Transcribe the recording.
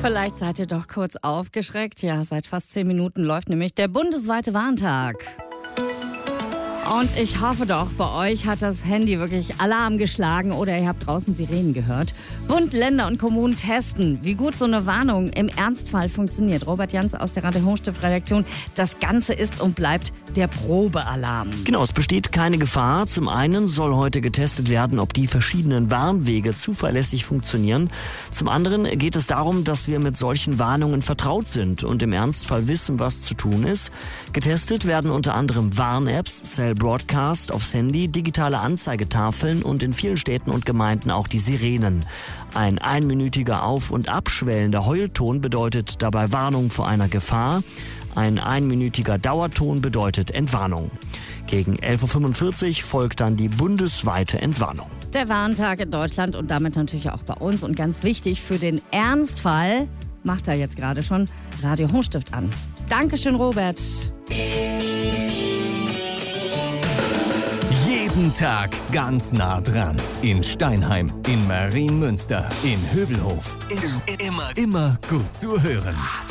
Vielleicht seid ihr doch kurz aufgeschreckt. Ja, seit fast 10 Minuten läuft nämlich der bundesweite Warntag. Und ich hoffe doch, bei euch hat das Handy wirklich Alarm geschlagen oder ihr habt draußen Sirenen gehört. Bund, Länder und Kommunen testen, wie gut so eine Warnung im Ernstfall funktioniert. Robert Jans aus der Radio Hochstift Redaktion. Das Ganze ist und bleibt der Probealarm. Genau, es besteht keine Gefahr. Zum einen soll heute getestet werden, ob die verschiedenen Warnwege zuverlässig funktionieren. Zum anderen geht es darum, dass wir mit solchen Warnungen vertraut sind und im Ernstfall wissen, was zu tun ist. Getestet werden unter anderem Warn-Apps, Cell Broadcast aufs Handy, digitale Anzeigetafeln und in vielen Städten und Gemeinden auch die Sirenen. Ein einminütiger Auf- und abschwellender Heulton bedeutet dabei Warnung vor einer Gefahr. Ein einminütiger Dauerton bedeutet Entwarnung. Gegen 11.45 Uhr folgt dann die bundesweite Entwarnung. Der Warntag in Deutschland und damit natürlich auch bei uns. Und ganz wichtig, für den Ernstfall macht er jetzt gerade schon Radio Hochstift an. Dankeschön, Robert. Jeden Tag ganz nah dran. In Steinheim, in Marienmünster, in Hövelhof. Immer gut zu hören.